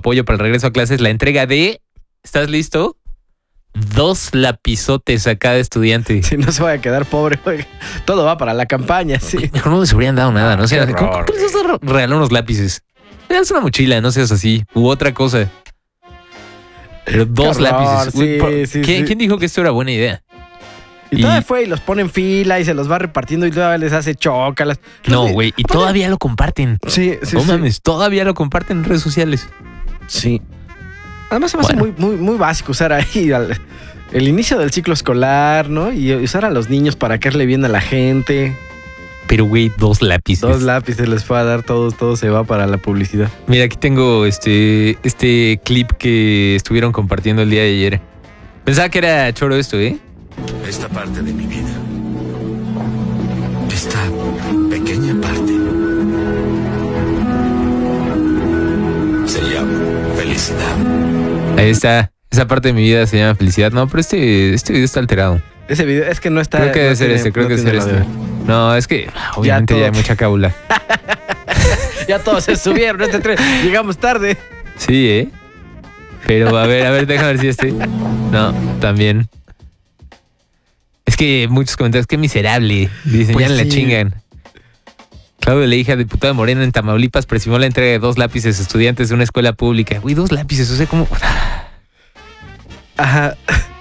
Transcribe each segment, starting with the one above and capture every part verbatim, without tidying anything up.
apoyo para el regreso a clases la entrega de, ¿estás listo? Dos lapizotes a cada estudiante. Si no se vaya a quedar pobre, oiga. Todo va para la campaña, sí. Mejor no les hubieran dado nada, ¿no? O sea, Qué ¿cómo, horror, ¿cómo les vas a regalar unos lápices? Es una mochila, no seas así. U otra cosa. Pero dos Qué horror, lápices. Uy, sí, por- sí, ¿quién, sí. ¿Quién dijo que esto era buena idea? Y, Y- todavía fue y los pone en fila y se los va repartiendo y todavía les hace chócalas. No, Los- güey. Y aparte- todavía lo comparten. Sí, sí, No sí. mames, todavía lo comparten en redes sociales. Sí. Además se me hace Bueno. muy, muy, muy básico usar ahí al- el inicio del ciclo escolar, ¿no? Y usar a los niños para caerle bien a la gente. Pero, güey, dos lápices. Dos lápices les fue a dar, todos, todo se va para la publicidad. Mira, aquí tengo este, este clip que estuvieron compartiendo el día de ayer. Pensaba que era choro esto, ¿eh? Esta parte de mi vida. Esta pequeña parte. Se llama felicidad. Ahí está. Esa parte de mi vida se llama felicidad. No, pero este, este video está alterado. Ese video es que no está. Creo que no debe ser tiene- este, creo no que debe ser tiene este. la No, es que ah, obviamente ya, todo. hay mucha cábula. de- Ya todos se subieron, este tren. Llegamos tarde. Sí, ¿eh? Pero a ver, a ver, déjame ver si este. No, también. Es que muchos comentarios, qué miserable. Dicen, Pues ya la sí. chingan. Claudio, la hija diputada Morena en Tamaulipas, presionó la entrega de dos lápices a estudiantes de una escuela pública. Güey, dos lápices, o sea, como. Ajá.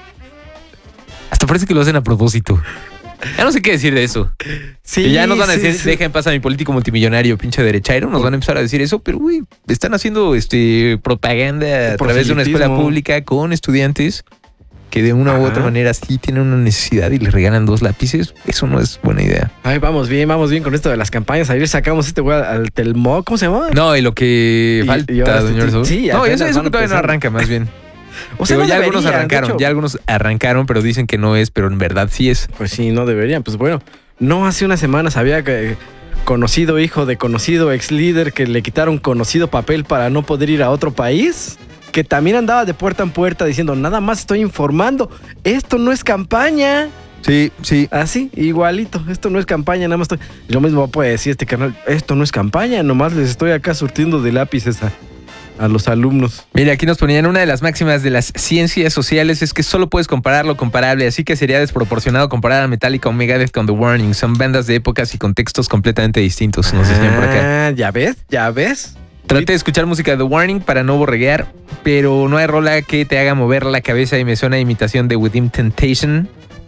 Hasta parece que lo hacen a propósito. Ya no sé qué decir de eso. Sí, Y ya nos van a sí, decir, sí. deja en paz a mi político multimillonario, pinche derechairo. Nos van a empezar a decir eso, pero uy, están haciendo este propaganda a través de una escuela Proselitismo. pública con estudiantes que de una u Ajá. otra manera sí tienen una necesidad y les regalan dos lápices. Eso no es buena idea. Ay, vamos bien, vamos bien con esto de las campañas. Ayer sacamos este güey al Telmo, ¿cómo se llama? No, y lo que Y- falta, y ahora señor sí, Sol. sí, no, apenas eso, eso van que todavía no empezando. arranca, más bien. O sea, Digo, no ya algunos deberían, de arrancaron, hecho. ya algunos arrancaron, pero dicen que no es, pero en verdad sí es. Pues sí, no deberían. Pues bueno, no hace unas semanas había que- conocido hijo de conocido ex líder que le quitaron conocido papel para no poder ir a otro país, que también andaba de puerta en puerta diciendo, nada más estoy informando, esto no es campaña. Sí, sí. Así, igualito, esto no es campaña, nada más estoy... Y lo mismo puede decir este canal, esto no es campaña, nomás les estoy acá surtiendo de lápices a, a los alumnos. Mira, aquí nos ponían una de las máximas de las ciencias sociales es que solo puedes comparar lo comparable, así que sería desproporcionado comparar a Metallica o Megadeth con The Warning. Son bandas de épocas y contextos completamente distintos, nos decían por acá. Ah, ¿ya ves? ¿Ya ves? Traté de escuchar música de The Warning para no borreguear, pero no hay rola que te haga mover la cabeza y me suena a imitación de Within Temptation.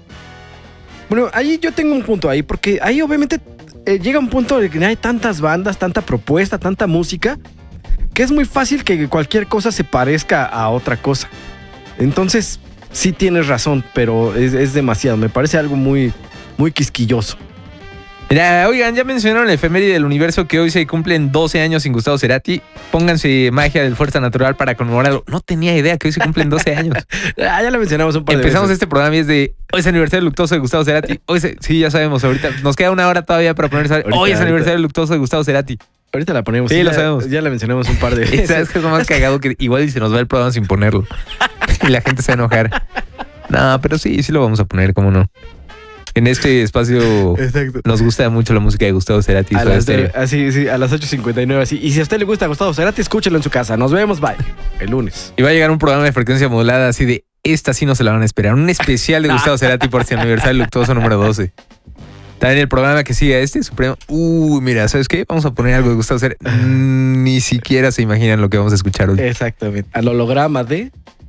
Bueno, ahí yo tengo un punto ahí, porque ahí obviamente eh, llega un punto en que hay tantas bandas, tanta propuesta, tanta música, que es muy fácil que cualquier cosa se parezca a otra cosa. Entonces, sí tienes razón, pero es, es demasiado. Me parece algo muy, muy quisquilloso. Mira, oigan, ya mencionaron el efeméride del universo que hoy se cumplen doce años sin Gustavo Cerati. Pónganse magia del Fuerza Natural para conmemorarlo. No tenía idea que hoy se cumplen doce años. Ah, ya lo mencionamos un par de Empezamos veces. este programa y es de hoy es aniversario luctuoso de Gustavo Cerati. Hoy se- sí, ya sabemos, ahorita nos queda una hora todavía para poner. Ahorita, Hoy es ahorita. aniversario luctuoso de Gustavo Cerati. Ahorita la ponemos. Sí, lo ya, sabemos. Ya la mencionamos un par de Y veces. sabes que es lo más cagado que igual y se nos va el programa sin ponerlo. Y la gente se va a enojar. No, pero sí, sí lo vamos a poner, cómo no. En este espacio Exacto. nos gusta mucho la música de Gustavo Cerati. y A Soda las, Stereo. de- así, sí, a las ocho cincuenta y nueve así. Y si a usted le gusta Gustavo Cerati, escúchelo en su casa. Nos vemos, bye. El lunes. Y va a llegar un programa de frecuencia modulada así de esta sí no se la van a esperar. Un especial de Gustavo Cerati por su aniversario luctuoso número doce. También el programa que sigue a este, Supremo. Uy, mira, ¿sabes qué? Vamos a poner algo de Gustavo Cerati. Mm, ni siquiera se imaginan lo que vamos a escuchar hoy. Exactamente. Al holograma de...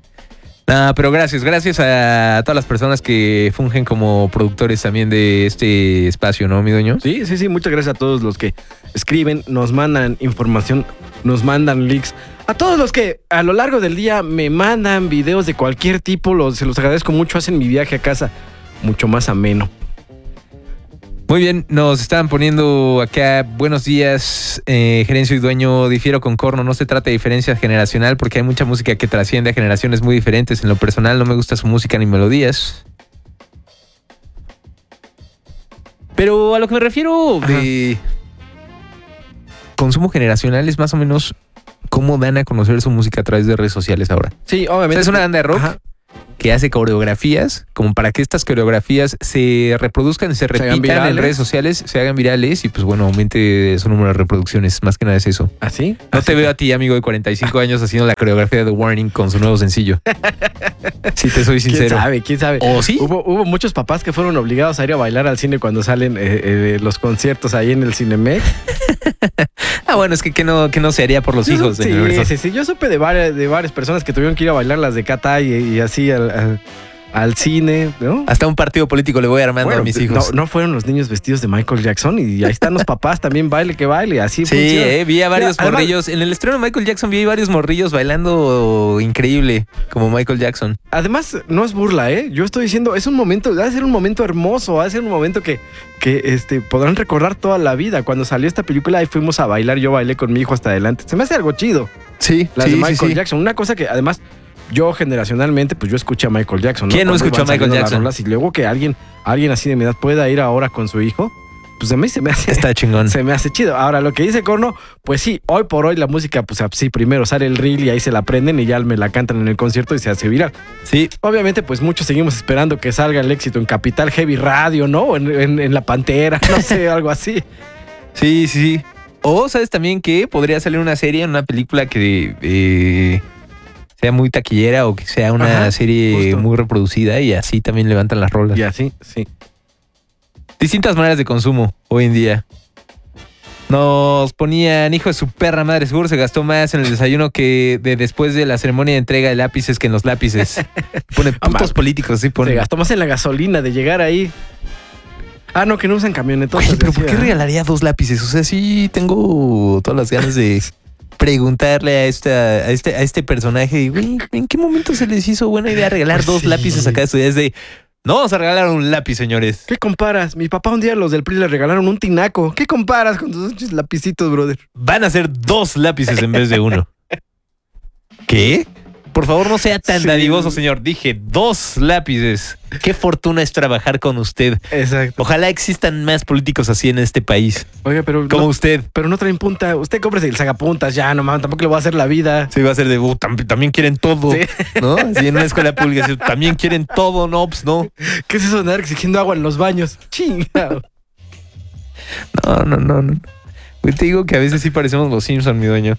Ah, pero gracias, gracias a todas las personas que fungen como productores también de este espacio, ¿no, mi dueño? Sí, sí, sí. Muchas gracias a todos los que escriben, nos mandan información, nos mandan links. A todos los que a lo largo del día me mandan videos de cualquier tipo, los, se los agradezco mucho. Hacen mi viaje a casa mucho más ameno. Muy bien, nos estaban poniendo acá, buenos días, eh, gerencio y dueño, difiero con Corno, no se trata de diferencia generacional porque hay mucha música que trasciende a generaciones muy diferentes. En lo personal no me gusta su música ni melodías. Pero a lo que me refiero de consumo generacional es más o menos cómo dan a conocer su música a través de redes sociales ahora. Sí, O obviamente. sea, es una banda de rock Ajá. que hace coreografías, como para que estas coreografías se reproduzcan y se repitan virales. en redes sociales, se hagan virales y pues bueno, aumente su número de reproducciones. Más que nada es eso. ¿Así? No ¿Así? te veo a ti, amigo de cuarenta y cinco años, haciendo la coreografía de The Warning con su nuevo sencillo. Si te soy ¿Quién sincero. sabe? ¿Quién sabe? ¿O sí? Hubo, hubo muchos papás que fueron obligados a ir a bailar al cine cuando salen eh, eh, los conciertos ahí en el Cinemex. Ah, bueno, es que ¿qué no, qué no se haría por los Yo hijos su- del sí, universo? sí, sí. Yo supe de varias, de varias personas que tuvieron que ir a bailar las de Cata y, y así al, al, al cine, ¿no? Hasta un partido político le voy armando Bueno, a mis no, hijos. no fueron los niños vestidos de Michael Jackson y ahí están los papás también baile que baile, así Sí, funciona. eh, vi a varios Mira, además- morrillos. En el estreno de Michael Jackson vi varios morrillos bailando increíble, como Michael Jackson. Además, no es burla, ¿eh? Yo estoy diciendo, es un momento, va a ser un momento hermoso, va a ser un momento que, que este, podrán recordar toda la vida. Cuando salió esta película y fuimos a bailar, yo bailé con mi hijo hasta adelante. Se me hace algo chido. Sí, Las de Michael Jackson. Una cosa que además, yo generacionalmente, pues yo escuché a Michael Jackson, ¿no? ¿Quién no Cuando escuchó iban a Michael saliendo las Jackson? rolas, y luego que alguien, alguien así de mi edad pueda ir ahora con su hijo, pues a mí se me hace... Está chingón. Se me hace chido. Ahora, lo que dice Corno, pues sí, hoy por hoy la música, pues sí, primero sale el reel y ahí se la aprenden y ya me la cantan en el concierto y se hace viral. Sí, Obviamente, pues muchos seguimos esperando que salga el éxito en Capital Heavy Radio, ¿no? O en, en- en La Pantera, no sé, algo así. sí, sí. O sabes también que podría salir una serie, una película que eh, sea muy taquillera o que sea una Ajá, serie justo. muy reproducida y así también levantan las rolas. Y así, sí. Distintas maneras de consumo hoy en día. Nos ponían, hijo de su perra madre, seguro se gastó más en el desayuno que de después de la ceremonia de entrega de lápices que en los lápices. Pone Ah, putos ma- políticos, sí Se pone. gastó más en la gasolina de llegar ahí. Ah, no, que no usan camionetotas. Oye, pero ¿por qué decía. regalaría dos lápices? O sea, sí tengo todas las ganas de preguntarle a esta, a este, a este personaje, güey, ¿en qué momento se les hizo buena idea regalar Pues dos sí. lápices acá de estudiantes de no vamos a regalar un lápiz, señores? ¿Qué comparas? Mi papá un día los del P R I le regalaron un tinaco. ¿Qué comparas con tus pinches lapicitos, brother? Van a ser dos lápices en vez de uno. ¿Qué? Por favor, no sea tan Sí. dadivoso, señor. Dije dos lápices. Qué fortuna es trabajar con usted. Exacto. Ojalá existan más políticos así en este país. Oiga, pero Como no, usted. pero no traen punta. Usted cómprese el sacapuntas ya, no mames, tampoco le voy a hacer la vida. Se va a hacer de, "Uh, tam- también quieren todo, Sí. ¿no? Así en una escuela pública, así, también quieren todo, no, pues no. ¿Qué es eso de andar exigiendo agua en los baños? Chinga. No, no, no, no. Güey, te digo que a veces sí parecemos los Simpson, mi dueño.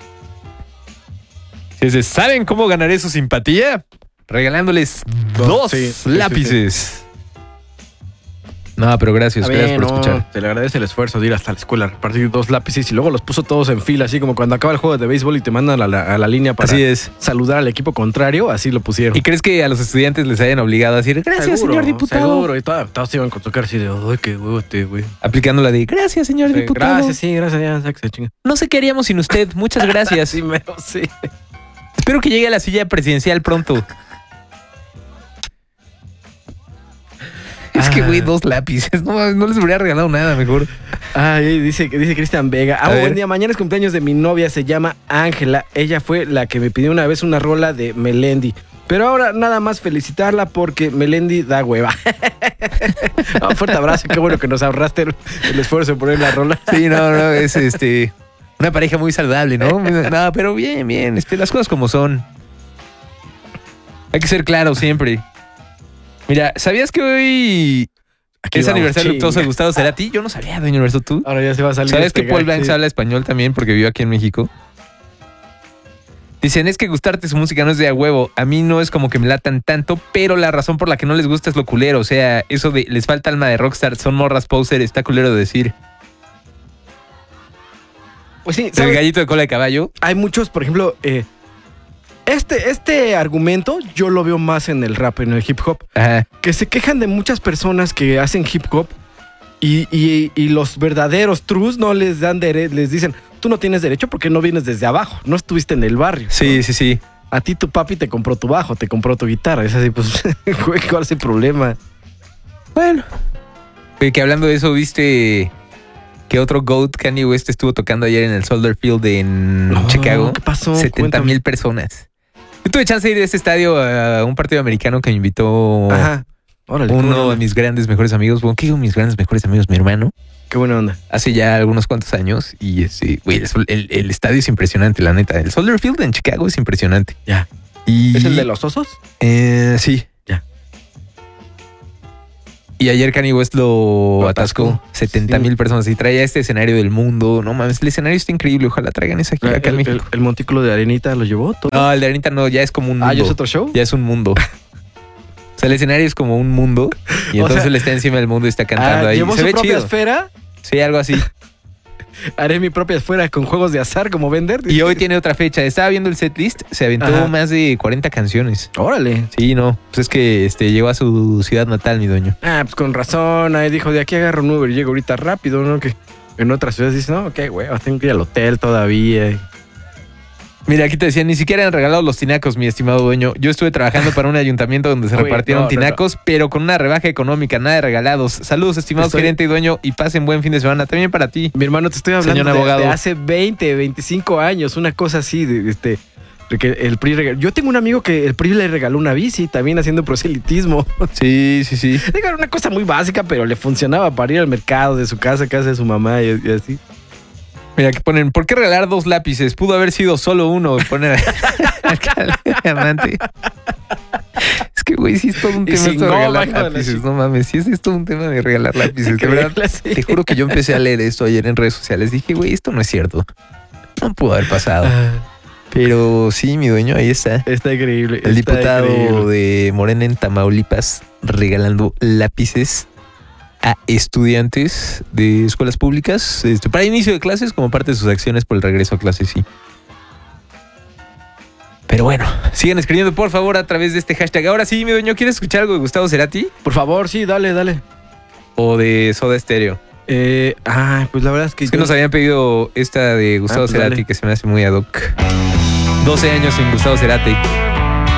Si dices, ¿saben cómo ganaré su simpatía? Regalándoles Dos, dos sí, sí, sí, lápices. No, pero gracias, Está gracias bien, por no, escuchar. se le agradece el esfuerzo de ir hasta la escuela, repartir dos lápices y luego los puso todos en fila, así como cuando acaba el juego de béisbol y te mandan a la, a la línea para Así es. saludar al equipo contrario, así lo pusieron. ¿Y crees que a los estudiantes les hayan obligado a decir gracias, Seguro, señor diputado? Seguro, y todos, todos iban con su cara así de, ay, qué huevote, güey. Aplicando la de gracias, señor Sí, diputado. gracias, sí, gracias, ya, sáquese, chinga. No sé qué haríamos sin usted. Muchas gracias. Sí, mero, sí. Espero que llegue a la silla presidencial pronto. Es que, Ah. güey, dos lápices. No, no les hubiera regalado nada mejor. Ay, dice, dice Cristian Vega. Ah, A ver. buen día. Mañana es cumpleaños de mi novia, se llama Ángela. Ella fue la que me pidió una vez una rola de Melendi. Pero ahora nada más felicitarla porque Melendi da hueva. No, fuerte abrazo, qué bueno que nos ahorraste el, el esfuerzo de poner la rola. Sí, no, no, es este. Una pareja muy saludable, ¿no? No, pero bien, bien. Este, las cosas como son. Hay que ser claro siempre. Mira, ¿sabías que hoy Aquí es vamos, aniversario chinga. luctuoso de Gustavo Cerati? Yo no sabía, doña Universo, tú. Ahora ya se va a salir. ¿Sabes este que Paul gag, Banks sí. habla español también porque vive aquí en México? Dicen, es que gustarte su música no es de a huevo. A mí no es como que me latan tanto, pero la razón por la que no les gusta es lo culero. O sea, eso de les falta alma de rockstar, son morras poser, está culero de decir. Pues sí, El ¿sabes? gallito de cola de caballo. Hay muchos, por ejemplo, eh, este, este argumento yo lo veo más en el rap, en el hip hop. Ajá. Que se quejan de muchas personas que hacen hip hop y, y- y los verdaderos trus no les dan derecho, les dicen, tú no tienes derecho porque no vienes desde abajo, no estuviste en el barrio. Sí, ¿no? sí, sí. A ti tu papi te compró tu bajo, te compró tu guitarra. Es así, pues, güey, ¿cuál es el problema? Bueno. Oye, que hablando de eso, ¿viste que otro GOAT, Kanye West, estuvo tocando ayer en el Soldier Field en No, Chicago? ¿qué pasó? setenta mil personas. Yo tuve chance de ir a ese estadio a un partido americano que me invitó Ajá. Órale, qué buena uno de onda. mis grandes mejores amigos. Bueno, ¿qué digo mis grandes mejores amigos? Mi hermano. Qué buena onda. Hace ya algunos cuantos años. Y ese, güey, el, el- el estadio es impresionante, la neta. El Soldier Field en Chicago es impresionante. Ya. Y, ¿Es el de los osos? Eh, sí. Ya. Y ayer Kanye West lo, Lo atascó. atascó. setenta mil Sí. personas. Y traía este escenario del mundo. No mames, el escenario está increíble. Ojalá traigan esa gira acá en El, el, México. el montículo de arenita lo llevó todo. No, el de ahorita no, ya es como un mundo. Ah, ¿ya es otro show? Ya es un mundo. O sea, el escenario es como un mundo. Y O entonces sea, él está encima del mundo y está cantando Ah, ahí. ¿llevó Se su ve propia chido. esfera? Sí, algo así. Haré mi propia esfera con juegos de azar como Bender. Y hoy tiene otra fecha. Estaba viendo el setlist, se aventó Ajá. más de cuarenta canciones. Órale. Sí, no. Pues es que este, llegó a su ciudad natal, mi dueño. Ah, pues con razón. Ahí dijo, de aquí agarro un Uber y llego ahorita rápido, ¿no? Que en otras ciudades dice, no, qué güey, tengo que ir al hotel todavía. Mira, aquí te decían, ni siquiera han regalado los tinacos, mi estimado dueño. Yo estuve trabajando para un ayuntamiento donde se Güey, repartieron no, no, tinacos, pero con una rebaja económica, nada de regalados. Saludos, estimados Estoy- gerente y dueño, y pasen buen fin de semana. También para ti. Mi hermano, te estoy hablando Señor de, abogado. de hace veinte, veinticinco años, una cosa así, de, de este, de que el P R I regaló. Yo tengo un amigo que el P R I le regaló una bici, también haciendo proselitismo. Sí, sí, sí. Digo, era una cosa muy básica, pero le funcionaba para ir al mercado de su casa, casa de su mamá y, y así. Mira, que ponen, ¿por qué regalar dos lápices? Pudo haber sido solo uno. Poner alcalde amante. Es que, güey, sí es todo un Y tema sin esto de goma, regalar hijo de la lápices. chi- No mames, sí es, es todo un tema de regalar lápices. De verdad, Sí. te juro que yo empecé a leer esto ayer en redes sociales. Dije, güey, esto no es cierto. No pudo haber pasado. Ah, Pero sí, mi dueño, ahí está. está increíble. El está diputado increíble. de Morena en Tamaulipas regalando lápices a estudiantes de escuelas públicas este, para inicio de clases como parte de sus acciones por el regreso a clases, sí. Pero bueno, sigan escribiendo por favor a través de este hashtag. Ahora sí, mi dueño, ¿quieres escuchar algo de Gustavo Cerati Por favor, sí, dale, dale. o de Soda Stereo? Eh, ah, pues la verdad es que... Es que yo- nos habían pedido esta de Gustavo Ah, pues Cerati dale. que se me hace muy ad hoc. doce años sin Gustavo Cerati.